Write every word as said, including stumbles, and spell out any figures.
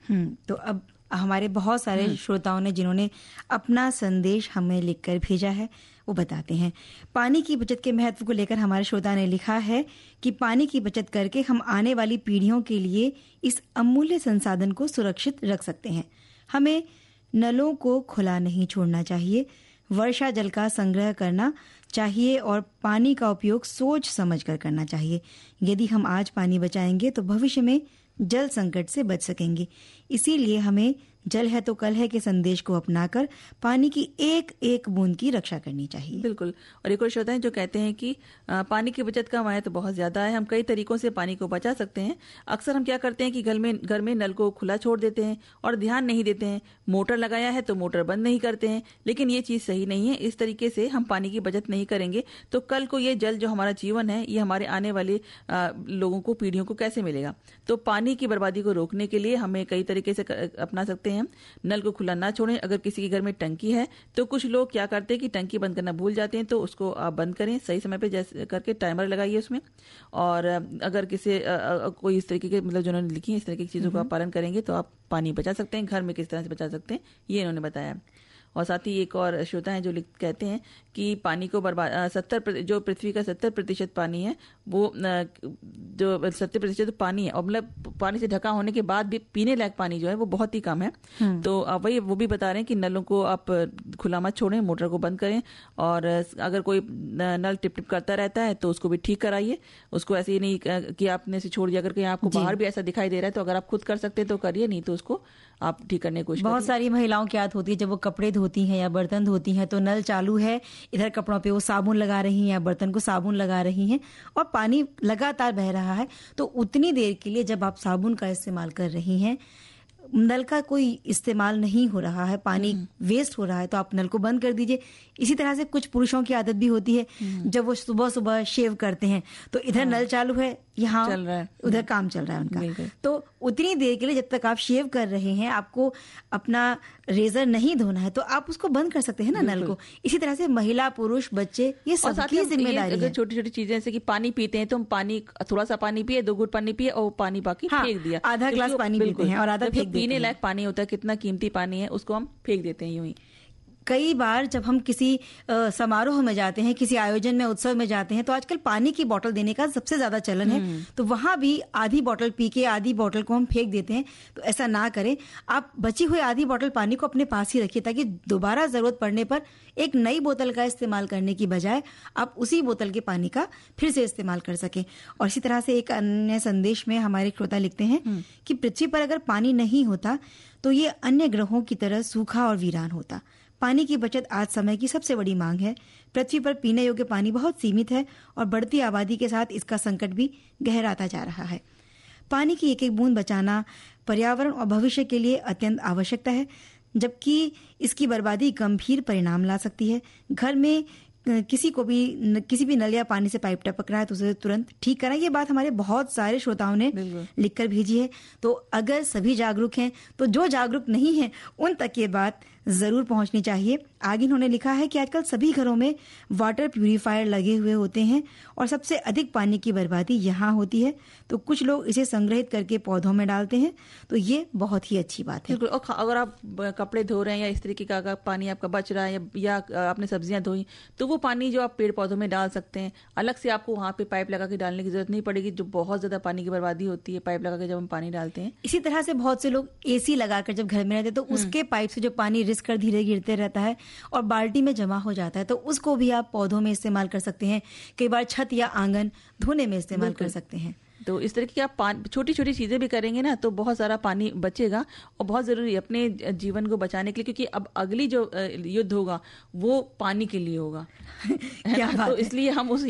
हम्म तो अब हमारे बहुत सारे श्रोताओं ने जिन्होंने अपना संदेश हमें लिखकर भेजा है, वो बताते हैं। पानी की बचत के महत्व को लेकर हमारे श्रोता ने लिखा है कि पानी की बचत करके हम आने वाली पीढ़ियों के लिए इस अमूल्य संसाधन को सुरक्षित रख सकते हैं। हमें नलों को खुला नहीं छोड़ना चाहिए, वर्षा जल का संग्रह करना चाहिए और पानी का उपयोग सोच समझ कर करना चाहिए। यदि हम आज पानी बचाएंगे तो भविष्य में जल संकट से बच सकेंगे। इसीलिए हमें जल है तो कल है के संदेश को अपनाकर पानी की एक एक बूंद की रक्षा करनी चाहिए। बिल्कुल। और एक और श्रोता है जो कहते हैं कि आ, पानी की बचत का महत्व तो बहुत ज्यादा है, हम कई तरीकों से पानी को बचा सकते हैं। अक्सर हम क्या करते हैं कि घर में घर में नल को खुला छोड़ देते हैं और ध्यान नहीं देते हैं। मोटर लगाया है तो मोटर बंद नहीं करते हैं, लेकिन ये चीज सही नहीं है। इस तरीके से हम पानी की बचत नहीं करेंगे तो कल को ये जल जो हमारा जीवन है, ये हमारे आने वाले आ, लोगों को, पीढ़ियों को कैसे मिलेगा। तो पानी की बर्बादी को रोकने के लिए हमें कई तरीके से अपना सकते हैं। नल को खुला ना छोड़ें। अगर किसी के घर में टंकी है तो कुछ लोग क्या करते हैं कि टंकी बंद करना भूल जाते हैं, तो उसको आप बंद करें सही समय पे, जैसे करके टाइमर लगाइए उसमें। और अगर किसी कोई इस तरीके के, मतलब जो उन्होंने लिखी है, इस तरीके की चीजों का आप पालन करेंगे तो आप पानी बचा सकते हैं। घर में किस तरह से बचा सकते हैं ये इन्होंने बताया। और साथ ही एक और श्रोता है जो कहते हैं कि पानी को बर्बाद सत्तर जो पृथ्वी का सत्तर प्रतिशत पानी है, वो जो सत्तर प्रतिशत पानी है, और मतलब पानी से ढका होने के बाद भी पीने लायक पानी जो है वो बहुत ही कम है। तो वही वो भी बता रहे हैं कि नलों को आप खुला मत छोड़ें, मोटर को बंद करें। और अगर कोई नल टिप टिप करता रहता है तो उसको भी ठीक कराइए। उसको ऐसे ही नहीं कि आपने से छोड़ दिया करके, आपको बाहर भी ऐसा दिखाई दे रहा है तो अगर आप खुद कर सकते हैं तो करिए, नहीं तो उसको आप ठीक करने की कोशिश करिए। बहुत सारी महिलाओं की आदत होती है, जब वो कपड़े धोती हैं या बर्तन धोती हैं तो नल चालू है, इधर कपड़ों पे वो साबुन लगा रही हैं या बर्तन को साबुन लगा रही हैं और पानी लगातार बह रहा है। तो उतनी देर के लिए जब आप साबुन का इस्तेमाल कर रही हैं, नल का कोई इस्तेमाल नहीं हो रहा है, पानी वेस्ट हो रहा है, तो आप नल को बंद कर दीजिए। इसी तरह से कुछ पुरुषों की आदत भी होती है, जब वो सुबह सुबह शेव करते हैं तो इधर हाँ। नल चालू है, यहाँ चल रहा है, उधर काम चल रहा है उनका। तो उतनी देर के लिए जब तक आप शेव कर रहे हैं, आपको अपना रेजर नहीं धोना है तो आप उसको बंद कर सकते हैं ना नल को। इसी तरह से महिला, पुरुष, बच्चे, ये सबकी जिम्मेदारी है। छोटी छोटी चीजें जैसे कि पानी पीते हैं तो हम पानी, थोड़ा सा पानी पिए, दो घूंट पानी पिए और पानी बाकी हाँ, फेंक दिया। आधा ग्लास पानी पीते हैं और आधा फेंक पीने लायक पानी होता है, कितना कीमती पानी है, उसको हम फेंक देते हैं यूं ही। कई बार जब हम किसी समारोह में जाते हैं, किसी आयोजन में, उत्सव में जाते हैं तो आजकल पानी की बोतल देने का सबसे ज्यादा चलन है। तो वहां भी आधी बोतल पी के आधी बोतल को हम फेंक देते हैं। तो ऐसा ना करें। आप बची हुई आधी बोतल पानी को अपने पास ही रखिए ताकि दोबारा जरूरत पड़ने पर एक नई बोतल का इस्तेमाल करने की बजाय आप उसी बोतल के पानी का फिर से इस्तेमाल कर सकें। और इसी तरह से एक अन्य संदेश में हमारे श्रोता लिखते हैं कि पृथ्वी पर अगर पानी नहीं होता तो ये अन्य ग्रहों की तरह सूखा और वीरान होता। पानी की बचत आज समय की सबसे बड़ी मांग है। पृथ्वी पर पीने योग्य पानी बहुत सीमित है और बढ़ती आबादी के साथ इसका संकट भी गहराता जा रहा है। पानी की एक एक बूंद बचाना पर्यावरण और भविष्य के लिए अत्यंत आवश्यकता है, जबकि इसकी बर्बादी गंभीर परिणाम ला सकती है। घर में किसी को भी किसी भी नल या पानी से पाइप टपक रहा है तो उसे तुरंत ठीक कराएं। ये बात हमारे बहुत सारे श्रोताओं ने लिखकर भेजी है। तो अगर सभी जागरूक हैं तो जो जागरूक नहीं है उन तक ये बात जरूर पहुंचनी चाहिए। आगे इन्होंने लिखा है कि आजकल सभी घरों में वाटर प्यूरिफायर लगे हुए होते हैं और सबसे अधिक पानी की बर्बादी यहाँ होती है। तो कुछ लोग इसे संग्रहित करके पौधों में डालते हैं, तो ये बहुत ही अच्छी बात है। और अगर आप कपड़े धो रहे हैं या इस तरीके का अगर पानी आपका बच रहा है या, या आपने सब्जियां धोई तो वो पानी जो आप पेड़ पौधों में डाल सकते हैं। अलग से आपको वहां पे पाइप लगा के डालने की जरूरत नहीं पड़ेगी, जो बहुत ज्यादा पानी की बर्बादी होती है पाइप लगा के जब हम पानी डालते हैं। इसी तरह से बहुत से लोग एसी लगाकर जब घर में रहते हैं तो उसके पाइप से जो पानी रिस कर धीरे गिरते रहता है और बाल्टी में जमा हो जाता है, तो उसको भी आप पौधों में इस्तेमाल कर सकते हैं। कई बार छत या आंगन धोने में इस्तेमाल कर सकते हैं। तो इस तरह की आप छोटी छोटी चीजें भी करेंगे ना तो बहुत सारा पानी बचेगा और बहुत जरूरी है अपने जीवन को बचाने के लिए, क्योंकि अब अगली जो युद्ध होगा वो पानी के लिए होगा। क्या बात तो इसलिए हम उस